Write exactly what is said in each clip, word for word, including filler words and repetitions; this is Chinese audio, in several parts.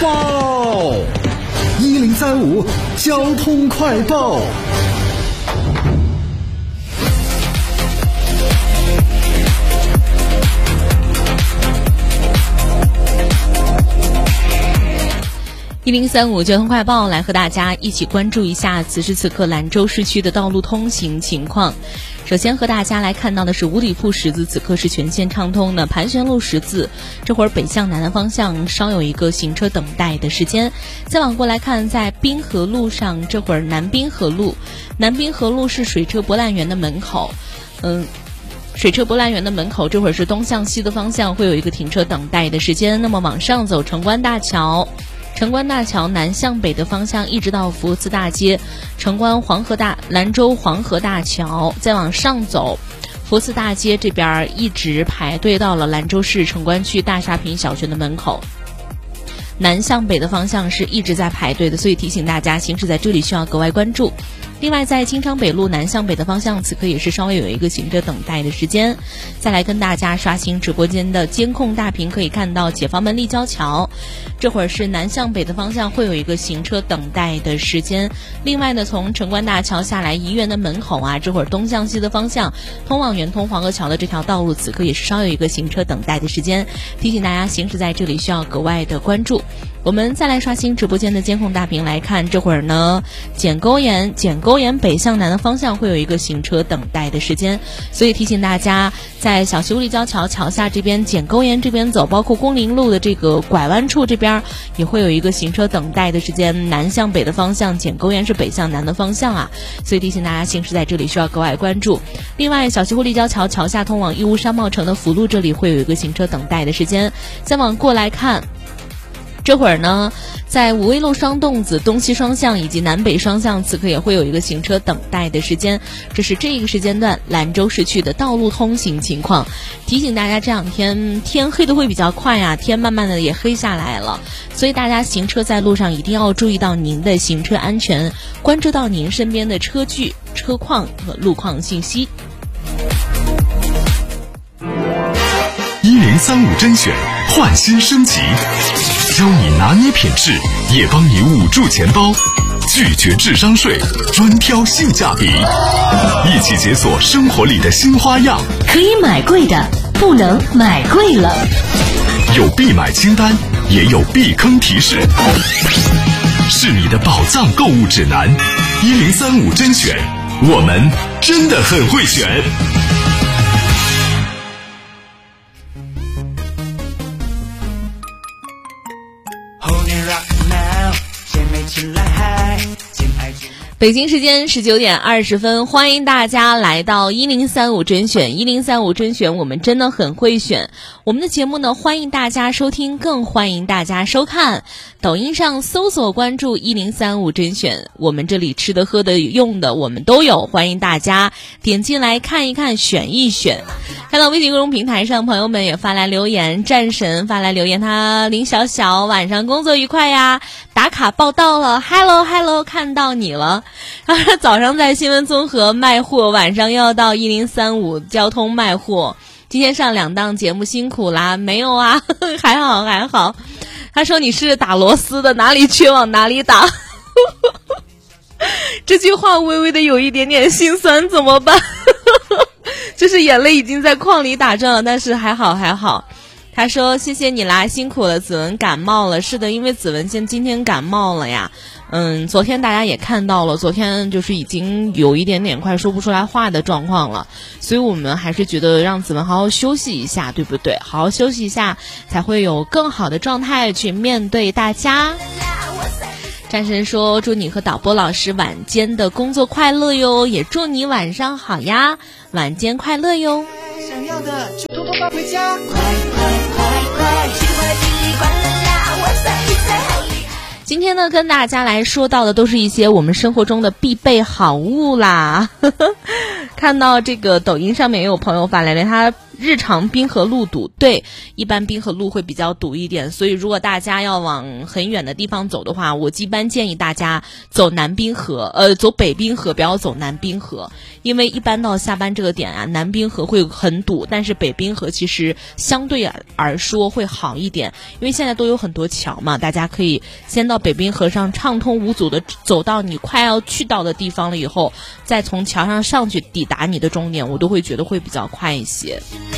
报，一零三五交通快报。 一零三五交通快报来和大家一起关注一下此时此刻兰州市区的道路通行情况。首先和大家来看到的是五里铺十字，此刻是全线畅通的。盘旋路十字这会儿北向南的方向稍有一个行车等待的时间。再往过来看，在滨河路上，这会儿南滨河路，南滨河路是水车博览园的门口，嗯。水车博览园的门口，这会儿是东向西的方向会有一个停车等待的时间。那么往上走，城关大桥，城关大桥南向北的方向一直到福慈大街，城关黄河大兰州黄河大桥，再往上走，福慈大街这边一直排队到了兰州市城关区大沙坪小学的门口。南向北的方向是一直在排队的，所以提醒大家行驶在这里需要格外关注。另外在金昌北路南向北的方向，此刻也是稍微有一个行车等待的时间。再来跟大家刷新直播间的监控大屏，可以看到解放门立交桥，这会儿是南向北的方向会有一个行车等待的时间。另外呢，从城关大桥下来怡园的门口啊，这会儿东向西的方向通往圆通黄河桥的这条道路，此刻也是稍有一个行车等待的时间，提醒大家行驶在这里需要格外的关注。我们再来刷新直播间的监控大屏来看，这会儿呢，剪沟沿剪沟沿北向南的方向会有一个行车等待的时间，所以提醒大家在小西五立交桥桥下这边剪沟沿这边走，包括工林路的这个拐弯处这边也会有一个行车等待的时间。南向北的方向，剪沟沿是北向南的方向啊，所以提醒大家行驶在这里需要格外关注。另外，小西湖立交桥桥下通往义乌商贸城的福路这里会有一个行车等待的时间。再往过来看，这会儿呢，在五味路双洞子东西双向以及南北双向，此刻也会有一个行车等待的时间。这是这个时间段兰州市区的道路通行情况。提醒大家，这两天天黑的会比较快啊，天慢慢的也黑下来了，所以大家行车在路上一定要注意到您的行车安全，关注到您身边的车距、车况和路况信息。 一零三五甄选焕新升级，教你拿捏品质，也帮你捂住钱包，拒绝智商税，专挑性价比，一起解锁生活里的新花样。 可以买贵的，不能买贵了。 有必买清单，也有避坑提示，是你的宝藏购物指南。一零三五甄选，我们真的很会选。 北京时间十九点二十分，欢迎大家来到一零三五甄选。一零三五甄选，我们真的很会选。我们的节目呢，欢迎大家收听，更欢迎大家收看。抖音上搜索关注一零三五甄选，我们这里吃的喝的用的我们都有，欢迎大家点进来看一看，选一选。看到微信公众平台上朋友们也发来留言，战神发来留言，他林小小晚上工作愉快呀，打卡报到了 ，hello hello， 看到你了。早上在新闻综合卖货，晚上又要到一零三五交通卖货。今天上两档节目辛苦啦，没有啊，还好还好。他说你是打螺丝的，哪里缺往哪里打。这句话微微的有一点点心酸，怎么办？就是眼泪已经在眶里打转了，但是还好还好。他说谢谢你啦，辛苦了，子文感冒了。是的，因为子文现今天感冒了呀。嗯，昨天大家也看到了，昨天就是已经有一点点快说不出来话的状况了，所以我们还是觉得让子文好好休息一下，对不对？好好休息一下，才会有更好的状态去面对大家。战神说祝你和导播老师晚间的工作快乐哟，也祝你晚上好呀，晚间快乐哟。 想要的就偷偷抱回家，快快快快，习惯了习惯了啦，我在你在海里。 今天呢，跟大家来说到的都是一些我们生活中的必备好物啦。看到这个抖音上面也有朋友发来了，他日常滨河路堵，对，一般滨河路会比较堵一点，所以如果大家要往很远的地方走的话，我一般建议大家走南滨河，呃，走北滨河，不要走南滨河，因为一般到下班这个点啊，南滨河会很堵，但是北滨河其实相对而说会好一点，因为现在都有很多桥嘛，大家可以先到北滨河上畅通无阻的走到你快要去到的地方了以后，再从桥上上去抵达你的终点，我都会觉得会比较快一些。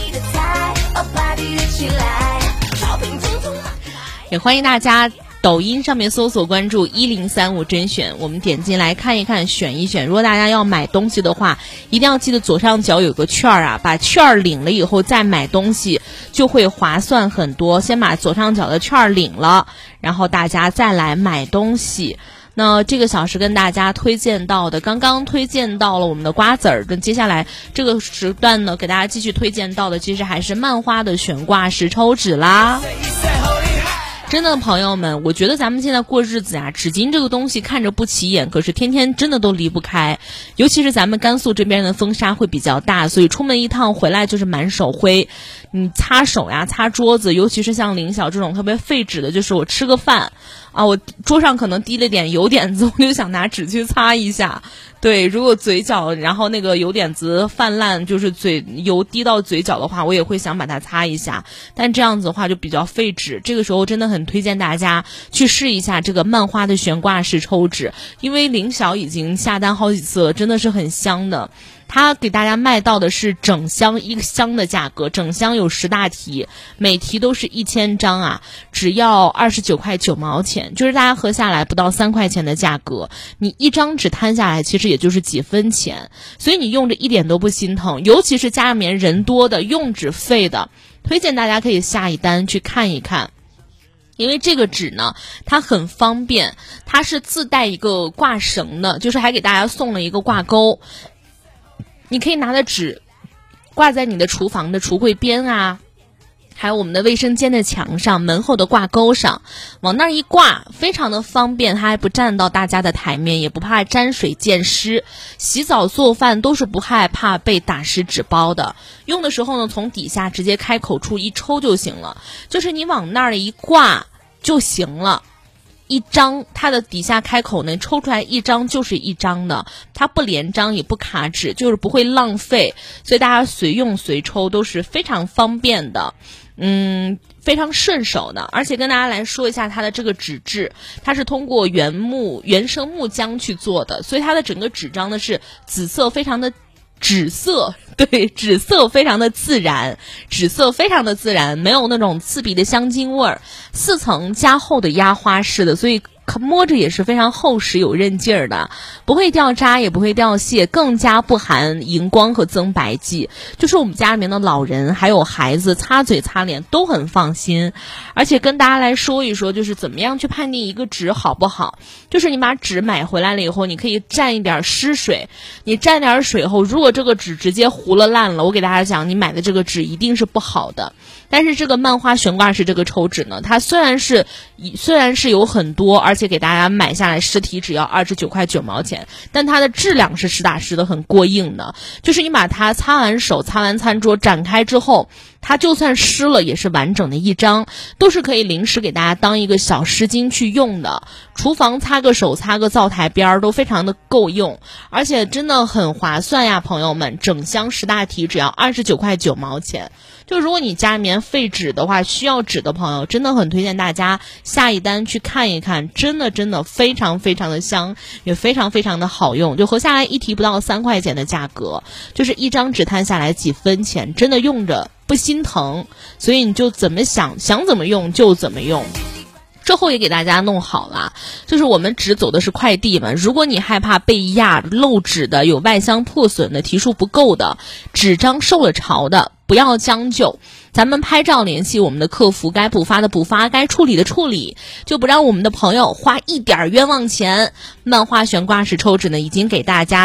也欢迎大家抖音上面搜索关注一零三五甄选，我们点进来看一看，选一选。如果大家要买东西的话，一定要记得左上角有个券啊，把券领了以后再买东西就会划算很多。先把左上角的券领了，然后大家再来买东西。那这个小时跟大家推荐到的，刚刚推荐到了我们的瓜子儿，跟接下来这个时段呢，给大家继续推荐到的，其实还是漫花的悬挂式抽纸啦。真的朋友们，我觉得咱们现在过日子啊，纸巾这个东西看着不起眼，可是天天真的都离不开。尤其是咱们甘肃这边的风沙会比较大，所以出门一趟回来就是满手灰。你擦手呀，擦桌子，尤其是像林晓这种特别费纸的，就是我吃个饭啊，我桌上可能滴了点油点子，我就想拿纸去擦一下。对，如果嘴角然后那个油点子泛滥，就是嘴油滴到嘴角的话，我也会想把它擦一下，但这样子的话就比较费纸。这个时候真的很推荐大家去试一下这个漫花的悬挂式抽纸，因为林晓已经下单好几次了，真的是很香的。他给大家卖到的是整箱一个箱的价格，整箱有十大题，每题都是一千张啊，只要二十九块九毛钱，就是大家合下来不到三块钱的价格，你一张纸摊下来其实也就是几分钱，所以你用着一点都不心疼。尤其是家里面人多的用纸费的，推荐大家可以下一单去看一看。因为这个纸呢，它很方便，它是自带一个挂绳的，就是还给大家送了一个挂钩。你可以拿着纸挂在你的厨房的橱柜边啊，还有我们的卫生间的墙上、门后的挂钩上，往那儿一挂，非常的方便，它还不占到大家的台面，也不怕沾水溅湿，洗澡做饭都是不害怕被打湿纸包的。用的时候呢，从底下直接开口处一抽就行了，就是你往那儿一挂就行了。一张它的底下开口呢，抽出来一张就是一张的，它不连张也不卡纸，就是不会浪费，所以大家随用随抽都是非常方便的，嗯，非常顺手的。而且跟大家来说一下它的这个纸质，它是通过原木原生木浆去做的，所以它的整个纸张呢是紫色，非常的纸色，对，纸色非常的自然，纸色非常的自然，没有那种刺鼻的香精味儿，四层加厚的压花式的，所以摸着也是非常厚实有韧劲儿的，不会掉渣也不会掉屑，更加不含荧光和增白剂，就是我们家里面的老人还有孩子擦嘴擦脸都很放心。而且跟大家来说一说，就是怎么样去判定一个纸好不好，就是你把纸买回来了以后，你可以蘸一点湿水，你蘸点水后，如果这个纸直接糊了烂了，我给大家讲，你买的这个纸一定是不好的。但是这个漫花悬挂式这个抽纸呢，它虽然是虽然是有很多，而且给大家买下来实体只要二十九块九毛钱，但它的质量是实打实的很过硬的，就是你把它擦完手擦完餐桌展开之后，它就算湿了也是完整的一张，都是可以临时给大家当一个小湿巾去用的，厨房擦个手擦个灶台边都非常的够用，而且真的很划算呀朋友们，整箱十大题只要二十九块九毛钱。就如果你家里面废纸的话，需要纸的朋友真的很推荐大家下一单去看一看，真的真的非常非常的香，也非常非常的好用，就合下来一题不到三块钱的价格，就是一张纸摊下来几分钱，真的用着不心疼，所以你就怎么想想怎么用就怎么用。之后也给大家弄好了，就是我们纸走的是快递嘛，如果你害怕被压漏纸的，有外箱破损的，题数不够的，纸张受了潮的，不要将就，咱们拍照联系我们的客服，该补发的补发，该处理的处理，就不让我们的朋友花一点冤枉钱。漫画悬挂式抽纸呢，已经给大家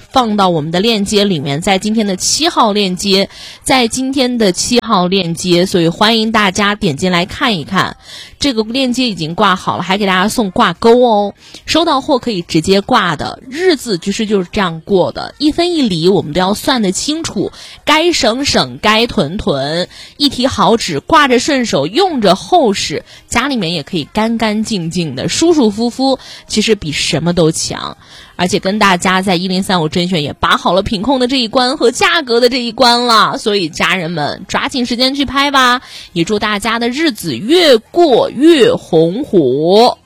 放到我们的链接里面，在今天的七号链接，在今天的七号链接，所以欢迎大家点进来看一看。这个链接已经挂好了，还给大家送挂钩哦。收到货可以直接挂的，日子就是就是这样过的，一分一厘我们都要算得清楚，该省省，该囤囤，一提好纸挂着顺手，用着厚实，家里面也可以干干净净的，舒舒服服，其实比什么都强。而且跟大家在一零三五甄选也把好了品控的这一关和价格的这一关了，所以家人们抓紧时间去拍吧，也祝大家的日子越过越红火。